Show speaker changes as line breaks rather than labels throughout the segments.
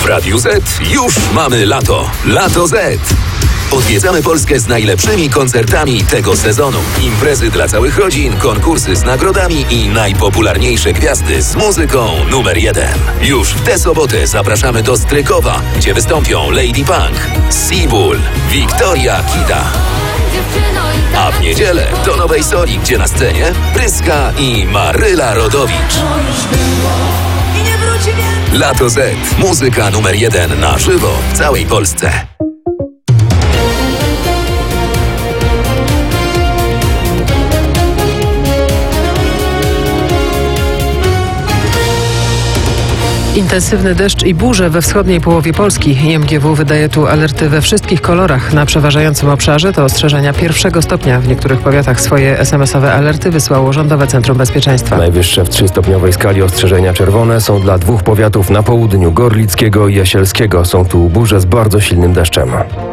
Radiu Z już mamy lato. Lato Z. Odwiedzamy Polskę z najlepszymi koncertami tego sezonu. Imprezy dla całych rodzin, konkursy z nagrodami i najpopularniejsze gwiazdy z muzyką numer 1. Już w tę sobotę zapraszamy do Strykowa, gdzie wystąpią Lady Punk, Seabull, Wiktoria Kita. A w niedzielę do Nowej Soli, gdzie na scenie Pryska i Maryla Rodowicz. Lato Z. Muzyka numer 1 na żywo w całej Polsce.
Intensywny deszcz i burze we wschodniej połowie Polski. IMGW wydaje tu alerty we wszystkich kolorach. Na przeważającym obszarze to ostrzeżenia pierwszego stopnia. W niektórych powiatach swoje SMS-owe alerty wysłało Rządowe Centrum Bezpieczeństwa.
Najwyższe w 3-stopniowej skali ostrzeżenia czerwone są dla 2 powiatów na południu: Gorlickiego i Jasielskiego. Są tu burze z bardzo silnym deszczem.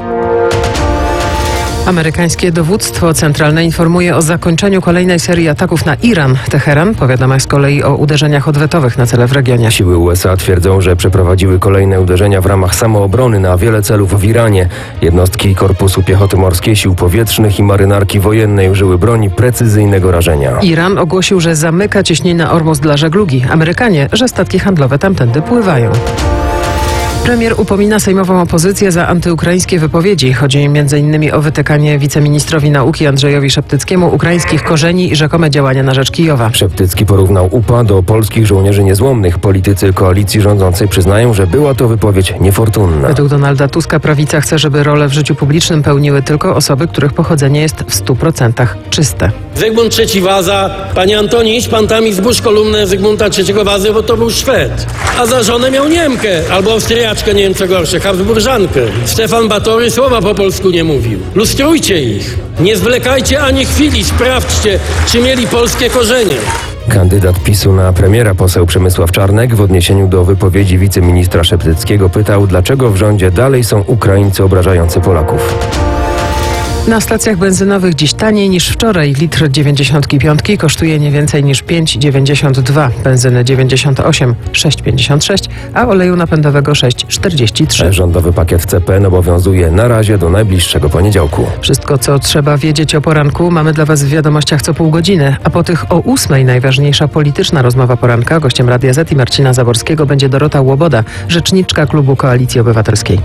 Amerykańskie dowództwo centralne informuje o zakończeniu kolejnej serii ataków na Iran. Teheran powiadama z kolei o uderzeniach odwetowych na cele w regionie.
Siły USA twierdzą, że przeprowadziły kolejne uderzenia w ramach samoobrony na wiele celów w Iranie. Jednostki Korpusu Piechoty Morskiej, Sił Powietrznych i Marynarki Wojennej użyły broni precyzyjnego rażenia.
Iran ogłosił, że zamyka cieśninę Ormus dla żeglugi. Amerykanie, że statki handlowe tamtędy pływają. Premier upomina sejmową opozycję za antyukraińskie wypowiedzi. Chodzi m.in. o wytykanie wiceministrowi nauki Andrzejowi Szeptyckiemu ukraińskich korzeni i rzekome działania na rzecz Kijowa.
Szeptycki porównał UPA do polskich żołnierzy niezłomnych. Politycy koalicji rządzącej przyznają, że była to wypowiedź niefortunna.
Według Donalda Tuska prawica chce, żeby rolę w życiu publicznym pełniły tylko osoby, których pochodzenie jest w 100% czyste.
Zygmunt III Waza, panie Antoni, idź pan tam i zbóż kolumnę Zygmunta III Wazy, bo to był Szwed. A za żonę miał Niemkę albo Austriaczkę, nie wiem co gorsze, Habsburżankę. Stefan Batory słowa po polsku nie mówił. Lustrujcie ich. Nie zwlekajcie ani chwili, sprawdźcie, czy mieli polskie korzenie.
Kandydat PiS-u na premiera, poseł Przemysław Czarnek, w odniesieniu do wypowiedzi wiceministra Szeptyckiego pytał, dlaczego w rządzie dalej są Ukraińcy obrażający Polaków.
Na stacjach benzynowych dziś taniej niż wczoraj. Litr 95 kosztuje nie więcej niż 5,92. Benzyny 98, 6,56, a oleju napędowego 6,43.
Rządowy pakiet CPN obowiązuje na razie do najbliższego poniedziałku.
Wszystko, co trzeba wiedzieć o poranku, mamy dla Was w wiadomościach co pół godziny. A po tych o 8:00 najważniejsza polityczna rozmowa poranka. Gościem Radia Z i Marcina Zaborskiego będzie Dorota Łoboda, rzeczniczka klubu Koalicji Obywatelskiej.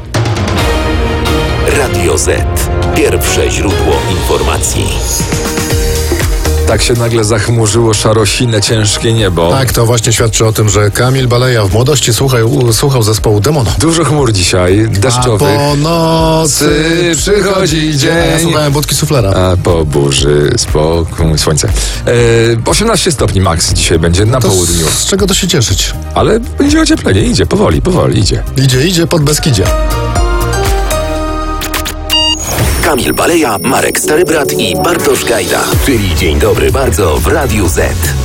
Radio Z. Pierwsze źródło informacji.
Tak się nagle zachmurzyło szarosine, ciężkie niebo.
Tak, to właśnie świadczy o tym, że Kamil Baleja w młodości słuchał zespołu Demono.
Dużo chmur dzisiaj, deszczowych.
A po nocy
przychodzi dzień.
Ja słuchałem Budki Suflera.
A po burzy spokój, słońce. 18 stopni max dzisiaj będzie na południu.
Z czego to się cieszyć?
Ale będzie ocieplenie, idzie powoli idzie.
Idzie pod Beskidzie.
Kamil Baleja, Marek Starybrat i Bartosz Gajda. Czyli Dzień Dobry Bardzo w Radiu Z.